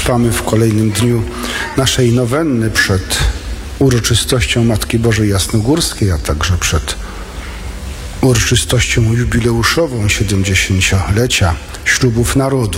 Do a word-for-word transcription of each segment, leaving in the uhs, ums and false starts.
Trwamy w kolejnym dniu naszej nowenny przed uroczystością Matki Bożej Jasnogórskiej, a także przed uroczystością jubileuszową siedemdziesięciolecia ślubów narodu.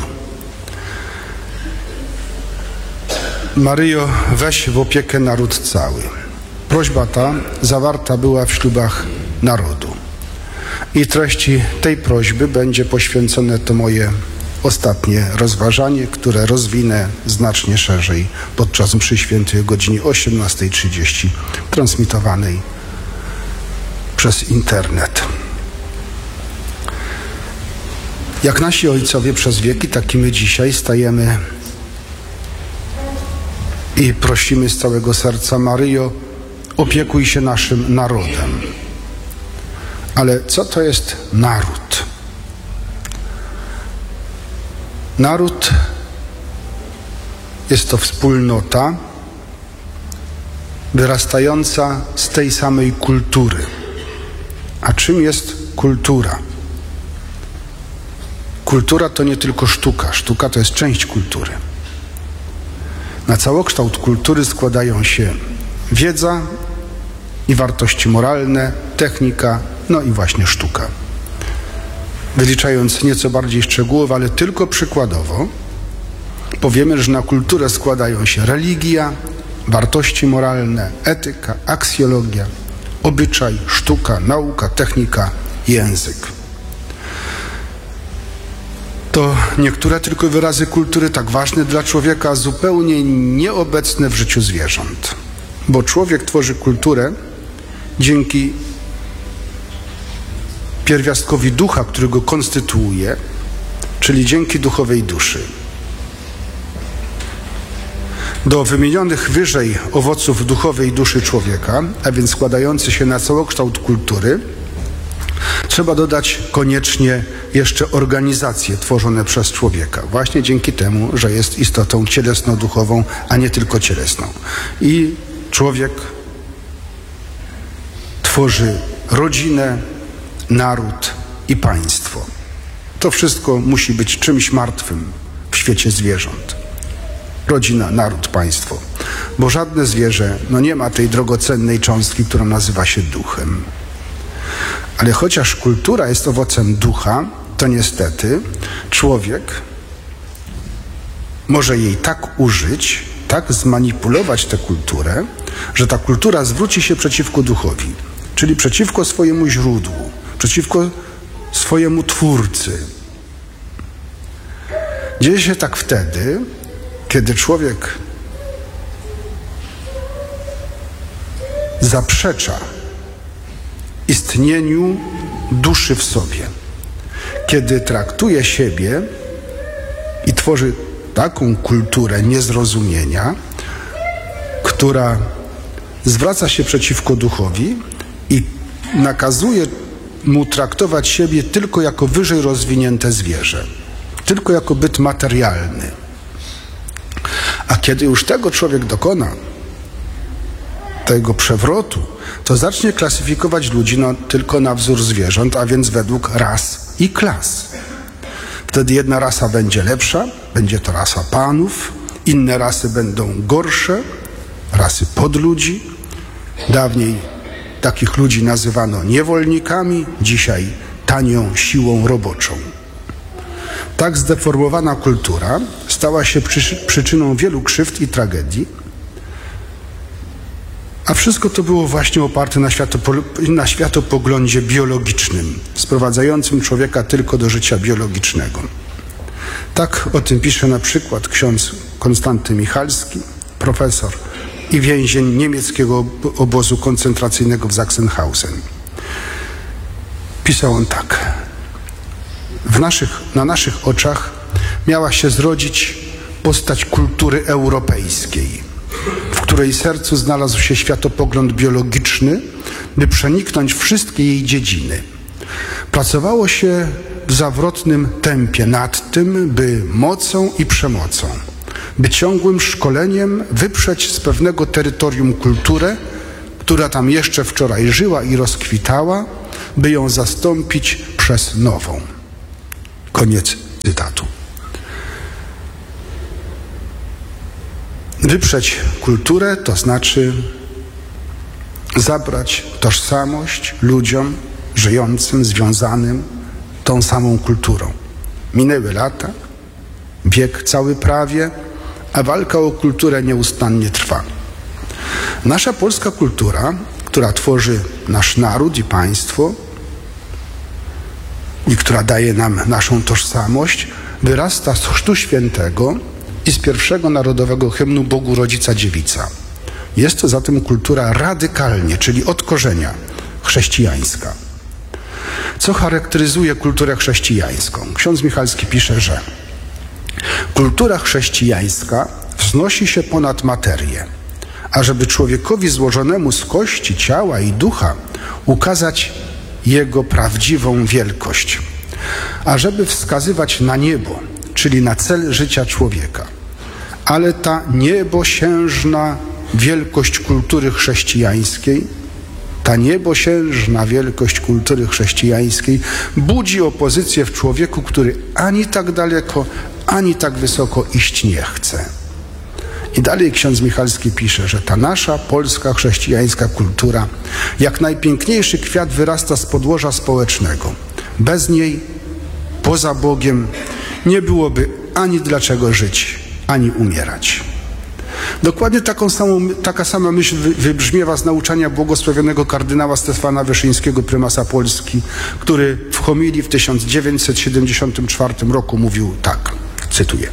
Maryjo, weź w opiekę naród cały. Prośba ta zawarta była w ślubach narodu. I treści tej prośby będzie poświęcone to moje ostatnie rozważanie, które rozwinę znacznie szerzej podczas mszy świętej o godzinie osiemnastej trzydzieści, transmitowanej przez internet. Jak nasi ojcowie przez wieki, tak i my dzisiaj stajemy i prosimy z całego serca: Maryjo, opiekuj się naszym narodem. Ale co to jest naród? Naród jest to wspólnota wyrastająca z tej samej kultury. A czym jest kultura? Kultura to nie tylko sztuka. Sztuka to jest część kultury. Na całokształt kultury składają się wiedza i wartości moralne, technika, no i właśnie sztuka. Wyliczając nieco bardziej szczegółowo, ale tylko przykładowo, powiemy, że na kulturę składają się religia, wartości moralne, etyka, aksjologia, obyczaj, sztuka, nauka, technika, język. To niektóre tylko wyrazy kultury tak ważne dla człowieka, a zupełnie nieobecne w życiu zwierząt. Bo człowiek tworzy kulturę dzięki pierwiastkowi ducha, który go konstytuuje, czyli dzięki duchowej duszy. Do wymienionych wyżej owoców duchowej duszy człowieka, a więc składający się na całokształt kultury, trzeba dodać koniecznie jeszcze organizacje tworzone przez człowieka. Właśnie dzięki temu, że jest istotą cielesno-duchową, a nie tylko cielesną. I człowiek tworzy rodzinę, naród i państwo. To wszystko musi być czymś martwym w świecie zwierząt. Rodzina, naród, państwo. Bo żadne zwierzę no nie ma tej drogocennej cząstki, która nazywa się duchem. Ale chociaż kultura jest owocem ducha, to niestety człowiek może jej tak użyć, tak zmanipulować tę kulturę, że ta kultura zwróci się przeciwko duchowi, czyli przeciwko swojemu źródłu, przeciwko swojemu Twórcy. Dzieje się tak wtedy, kiedy człowiek zaprzecza istnieniu duszy w sobie, kiedy traktuje siebie i tworzy taką kulturę niezrozumienia, która zwraca się przeciwko duchowi i nakazuje mu traktować siebie tylko jako wyżej rozwinięte zwierzę, tylko jako byt materialny. A kiedy już tego człowiek dokona, tego przewrotu, to zacznie klasyfikować ludzi no, tylko na wzór zwierząt, a więc według ras i klas. Wtedy jedna rasa będzie lepsza, będzie to rasa panów, inne rasy będą gorsze, rasy podludzi. Dawniej takich ludzi nazywano niewolnikami, dzisiaj tanią siłą roboczą. Tak zdeformowana kultura stała się przyczyną wielu krzywd i tragedii, a wszystko to było właśnie oparte na, światopo- na światopoglądzie biologicznym, sprowadzającym człowieka tylko do życia biologicznego. Tak o tym pisze na przykład ksiądz Konstanty Michalski, profesor i więzień niemieckiego obozu koncentracyjnego w Sachsenhausen. Pisał on tak: w naszych, na naszych oczach miała się zrodzić postać kultury europejskiej, w której sercu znalazł się światopogląd biologiczny, by przeniknąć wszystkie jej dziedziny. Pracowało się w zawrotnym tempie nad tym, by mocą i przemocą, by ciągłym szkoleniem wyprzeć z pewnego terytorium kulturę, która tam jeszcze wczoraj żyła i rozkwitała, by ją zastąpić przez nową. Koniec cytatu. Wyprzeć kulturę to znaczy zabrać tożsamość ludziom żyjącym, związanym tą samą kulturą. Minęły lata, wiek cały prawie, a walka o kulturę nieustannie trwa. Nasza polska kultura, która tworzy nasz naród i państwo i która daje nam naszą tożsamość, wyrasta z Chrztu Świętego i z pierwszego narodowego hymnu Bogu Rodzica Dziewica. Jest to zatem kultura radykalnie, czyli od korzenia, chrześcijańska. Co charakteryzuje kulturę chrześcijańską? Ksiądz Michalski pisze, że kultura chrześcijańska wznosi się ponad materię, ażeby człowiekowi złożonemu z kości, ciała i ducha ukazać jego prawdziwą wielkość, ażeby wskazywać na niebo, czyli na cel życia człowieka. Ale ta niebosiężna wielkość kultury chrześcijańskiej, ta niebosiężna wielkość kultury chrześcijańskiej budzi opozycję w człowieku, który ani tak daleko, ani tak wysoko iść nie chce. I dalej ksiądz Michalski pisze, że ta nasza polska chrześcijańska kultura jak najpiękniejszy kwiat wyrasta z podłoża społecznego. Bez niej, poza Bogiem, nie byłoby ani dlaczego żyć, ani umierać. Dokładnie taką samą, taka sama myśl wybrzmiewa z nauczania błogosławionego kardynała Stefana Wyszyńskiego, prymasa Polski, który w homilii w tysiąc dziewięćset siedemdziesiątym czwartym roku mówił tak, cytuję: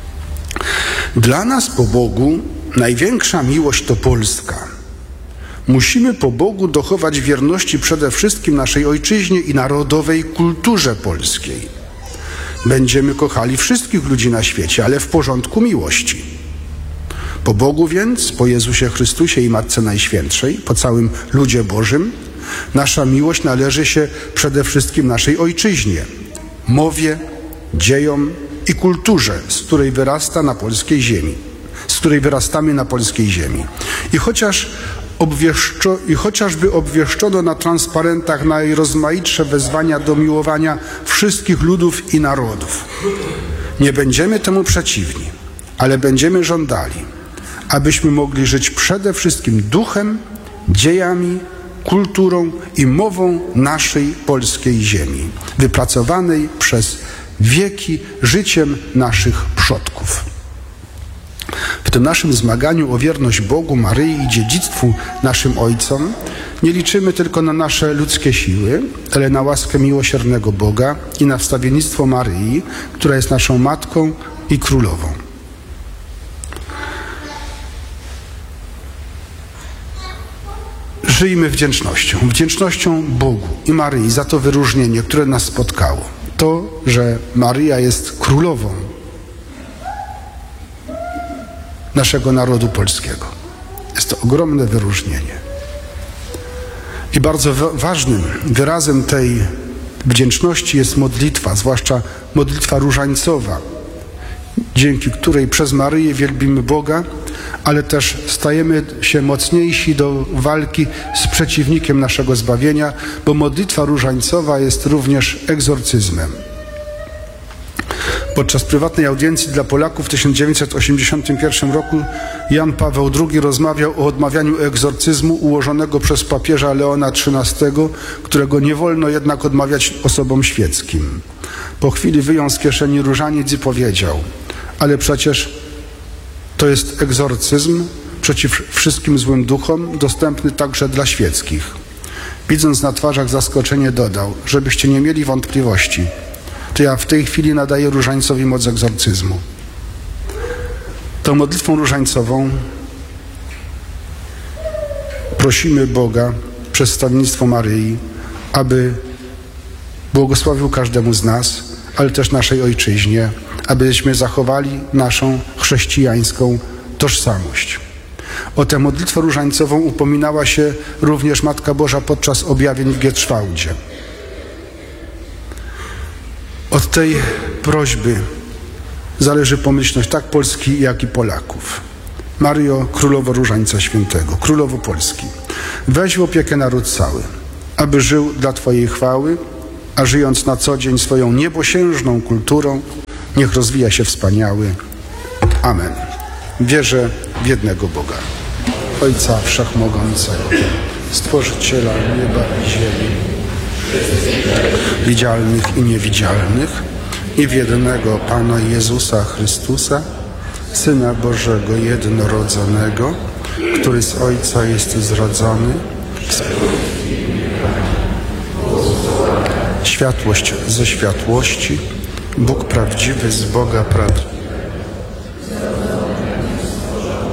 dla nas po Bogu największa miłość to Polska. Musimy po Bogu dochować wierności przede wszystkim naszej ojczyźnie i narodowej kulturze polskiej. Będziemy kochali wszystkich ludzi na świecie, ale w porządku miłości. Po Bogu więc, po Jezusie Chrystusie i Matce Najświętszej, po całym ludzie Bożym, nasza miłość należy się przede wszystkim naszej ojczyźnie, mowie, dziejom i kulturze, z której wyrasta na polskiej ziemi, z której wyrastamy na polskiej ziemi. I chociaż obwieszczo, i chociażby obwieszczono na transparentach najrozmaitsze wezwania do miłowania wszystkich ludów i narodów, nie będziemy temu przeciwni, ale będziemy żądali, abyśmy mogli żyć przede wszystkim duchem, dziejami, kulturą i mową naszej polskiej ziemi, wypracowanej przez wieki życiem naszych przodków. W tym naszym zmaganiu o wierność Bogu, Maryi i dziedzictwu naszym ojcom nie liczymy tylko na nasze ludzkie siły, ale na łaskę miłosiernego Boga i na wstawiennictwo Maryi, która jest naszą Matką i Królową. Żyjmy wdzięcznością, wdzięcznością Bogu i Maryi za to wyróżnienie, które nas spotkało. To, że Maryja jest królową naszego narodu polskiego. Jest to ogromne wyróżnienie. I bardzo ważnym wyrazem tej wdzięczności jest modlitwa, zwłaszcza modlitwa różańcowa, dzięki której przez Maryję wielbimy Boga, ale też stajemy się mocniejsi do walki z przeciwnikiem naszego zbawienia, bo modlitwa różańcowa jest również egzorcyzmem. Podczas prywatnej audiencji dla Polaków w tysiąc dziewięćset osiemdziesiątym pierwszym roku Jan Paweł drugi rozmawiał o odmawianiu egzorcyzmu ułożonego przez papieża Leona trzynastego, którego nie wolno jednak odmawiać osobom świeckim. Po chwili wyjął z kieszeni różaniec i powiedział: ale przecież to jest egzorcyzm przeciw wszystkim złym duchom, dostępny także dla świeckich. Widząc na twarzach zaskoczenie, dodał: żebyście nie mieli wątpliwości, to ja w tej chwili nadaję różańcowi moc egzorcyzmu. Tą modlitwą różańcową prosimy Boga przez wstawiennictwo Maryi, aby błogosławił każdemu z nas, ale też naszej ojczyźnie, abyśmy zachowali naszą chrześcijańską tożsamość. O tę modlitwę różańcową upominała się również Matka Boża podczas objawień w Gietrzwałdzie. Od tej prośby zależy pomyślność tak Polski, jak i Polaków. Maryjo, Królowo Różańca Świętego, Królowo Polski, weź w opiekę naród cały, aby żył dla Twojej chwały, a żyjąc na co dzień swoją niebosiężną kulturą, niech rozwija się wspaniały. Amen. Wierzę w jednego Boga, Ojca Wszechmogącego, Stworzyciela nieba i ziemi, widzialnych i niewidzialnych, i w jednego Pana Jezusa Chrystusa, Syna Bożego jednorodzonego, który z Ojca jest zrodzony, światłość ze światłości, Bóg prawdziwy z Boga prawdziwy,